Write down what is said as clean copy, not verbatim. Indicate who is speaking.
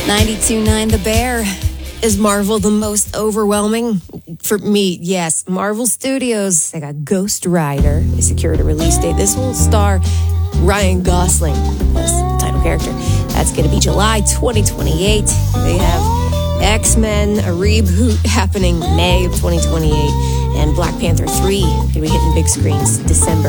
Speaker 1: 92.9 The Bear. Is Marvel the most overwhelming? For me, yes. Marvel Studios, they got Ghost Rider. They secured a release date. This will star Ryan Gosling as the title character. That's going to be July 2028. They have X-Men, a reboot happening May of 2028. And Black Panther 3 going to be hitting big screens December